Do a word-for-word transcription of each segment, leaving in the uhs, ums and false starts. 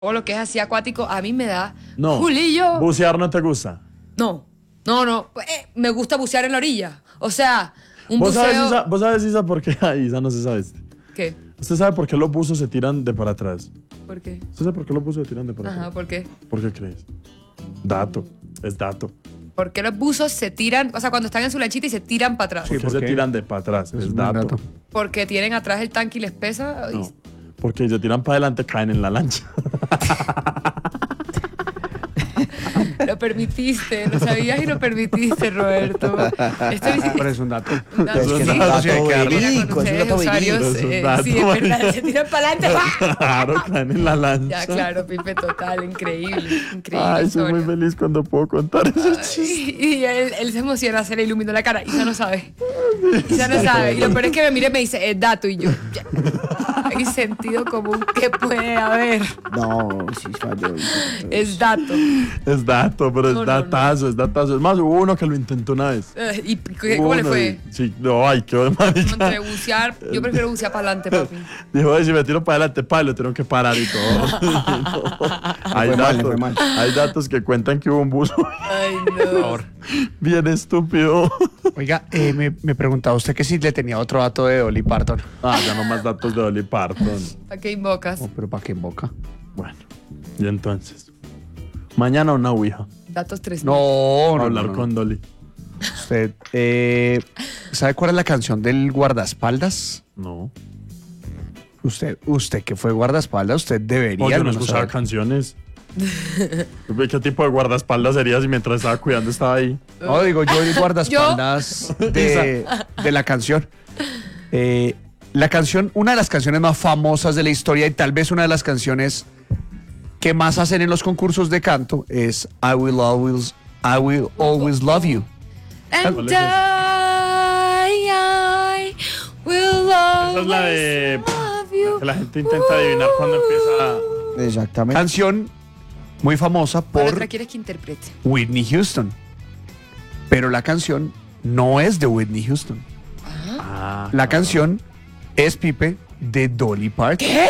o lo que es así acuático, a mí me da No. culillo. ¿Bucear no te gusta? No, no, no. Eh, me gusta bucear en la orilla. O sea, un ¿Vos buceo... sabes, Isa, ¿Vos sabes, Isa, por qué? Ay, Isa, no se sabe este. ¿Qué? ¿Usted sabe por qué los buzos se tiran de para atrás? ¿Por qué? ¿Usted sabe por qué los buzos se tiran de para Ajá, atrás? ¿por qué? ¿Por qué crees? Dato. Es dato. ¿Por qué los buzos se tiran, o sea, cuando están en su lanchita y se tiran para atrás? ¿Por qué ¿por se qué? tiran de para atrás? Es, un dato. dato. Porque tienen atrás el tanque y les pesa. y- No. Porque si se tiran para adelante, caen en la lancha. Lo permitiste, lo sabías y lo permitiste, Roberto. Esto ni siquiera- Pero es un dato. un dato, Es que es sí. un dato Sí, hay que darle. Mira, verídico, con es un ustedes, dato usuarios, verídico. Es un eh, dato sí, es verdad, se tiran para adelante. Claro, caen en la lancha. Ya, claro, Pipe, total, increíble, increíble. Ay, soy historia. muy feliz cuando puedo contar ese chiste. Y, y él, él se emociona, se le iluminó la cara. Isa no sabe. Isa no sabe. Y lo peor es que me mira y me dice, es dato. Y yo, ya. Hay sentido común que puede haber. No, sí falló. Es dato. Es dato, pero es No, no, datazo, es datazo. Es más, hubo uno que lo intentó una vez. Eh, ¿Y qué- Hubo cómo le uno fue? y- Sí, no, ay, qué marica. Entre bucear, yo prefiero bucear para adelante, papi. Dijo, "Ay, si me tiro para adelante, pa, lo tengo que parar y todo". hay, fue mal, le datos, fue mal. hay datos que cuentan que hubo un buzo Ay, no. bien estúpido. Oiga, eh, me, me preguntaba usted que si le tenía otro dato de Dolly Parton. Ah, ya no más datos de Dolly Parton. ¿Para qué invocas? Oh, pero ¿para qué en boca? Bueno, y entonces, mañana una ouija. Datos tres. No, no, hablar no, no. con Dolly. Usted, eh, ¿sabe cuál es la canción del guardaespaldas? No. Usted, usted que fue guardaespaldas, usted debería. Oye, no al menos escuchaba saber. canciones. ¿Qué tipo de guardaespaldas sería si mientras estaba cuidando estaba ahí? No, digo yo el guardaespaldas de, de la canción. Eh, la canción, una de las canciones más famosas de la historia y tal vez una de las canciones que más hacen en los concursos de canto es I Will Always, I Will Always Love You. And ¿Cuál I, es esa? I will Esa es la de love you. que la gente intenta adivinar cuando empieza. Exactamente. Canción muy famosa ¿Cuál por otra quieres que interprete? Whitney Houston. Pero la canción no es de Whitney Houston. Ah, La canción es, Pipe, de Dolly Parton. ¿Qué?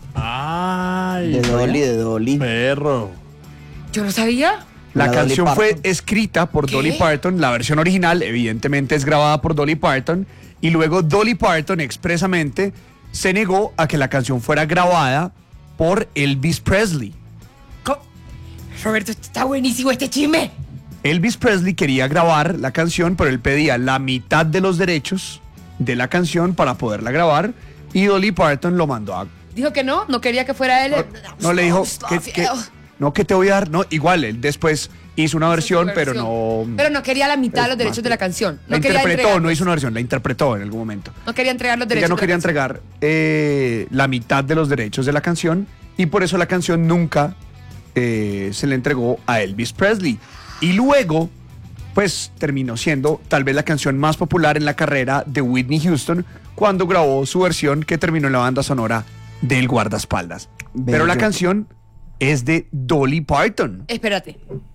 Ay, De Dolly, de Dolly. perro. Yo no sabía. La, La Dolly canción fue Parton. escrita por ¿Qué? Dolly Parton, la versión original evidentemente es grabada por Dolly Parton y luego Dolly Parton expresamente se negó a que la canción fuera grabada por Elvis Presley. Co- Roberto, está buenísimo este chisme. Elvis Presley quería grabar la canción, pero él pedía la mitad de los derechos de la canción para poderla grabar y Dolly Parton lo mandó a... Dijo que no, no quería que fuera él. No le dijo que, que- no que te voy a dar, no, igual él después hizo una versión, su pero versión. no... Pero no quería la mitad de los Es derechos más, de la canción. La No quería interpretó, entregar, no hizo una versión, la interpretó en algún momento. no quería entregar los derechos. Ella no de la quería canción. entregar eh, la mitad de los derechos de la canción y por eso la canción nunca eh, se le entregó a Elvis Presley. Y luego, pues terminó siendo tal vez la canción más popular en la carrera de Whitney Houston cuando grabó su versión que terminó en la banda sonora del guardaespaldas. Pero la Bello. canción es de Dolly Parton. Espérate.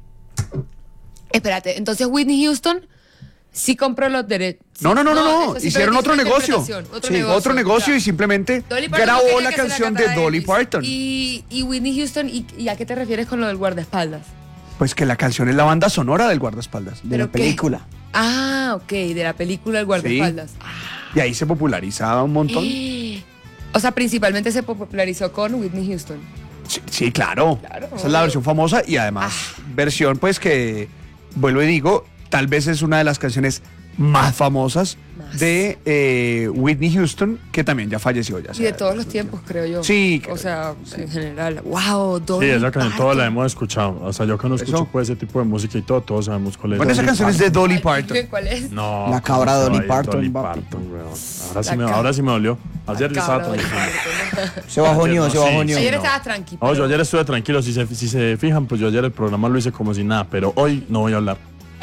Espérate. Entonces Whitney Houston sí compró los derechos. No, no, no, no, no. eso sí, Hicieron pero otro hizo negocio. interpretación, Otro Sí, negocio. otro negocio ya. y simplemente Dolly Parton no grabó quería la que se canción de cantara Dolly Elvis. Parton. Y, y Whitney Houston, ¿y, y a qué te refieres con lo del guardaespaldas? Pues que la canción es la banda sonora del guardaespaldas. De ¿Pero la qué? película. Ah, ok, de la película El guardaespaldas. Y ahí se popularizaba un montón. O sea, principalmente se popularizó con Whitney Houston. Sí, sí, claro. Claro. Esa es la versión famosa y además versión pues que, vuelvo y digo, tal vez es una de las canciones más famosas Más. de eh, Whitney Houston, que también ya falleció. Ya Y de sea- todos los tiempos, creo yo. Sí, O creo, sea, en general. Wow, Dolly Sí, esa canción toda Parton. la hemos escuchado. O sea, yo que no escucho Eso. pues, ese tipo de música y todo, todos sabemos cuál es. Bueno, esa Dolly canción es de Dolly Parton. ¿Cuál es? No. La cabra ¿cómo se Dolly va a ir Parton, Dolly papi. Parton, weón. Ahora, sí La me, cabra. ahora sí me dolió. Ayer yo estaba Cabra Dolly tranquilo. Parton. Se bajoneó, Ayer se no, sí, bajoneó. sí. Ayer no. estabas tranquilo. Oh, yo ayer estuve tranquilo. Si se, si se fijan, pues yo ayer el programa lo hice como si nada. Pero hoy no voy a hablar.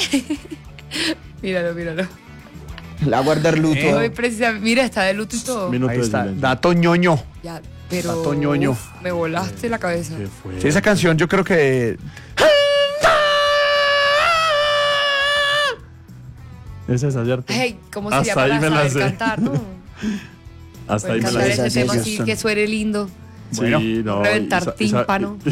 Míralo, míralo. La guardar luto. Eh, Hoy precisa- mira, está de luto y todo. Minuto Ahí de está, silencio. dato ñoño. Ya, pero. Dato ñoño. uf, me volaste la cabeza. ¿Qué fue? Sí, esa canción yo creo que... Esa es ayer. Hey, ¿cómo sería Hasta ahí para me la saber sé. cantar, no? Hasta ahí Pueden me la cantar sé. esa ese sí, tema sí, así Houston. que suene lindo. Bueno. Sí, no. Reventar y sa- y sa- tímpano.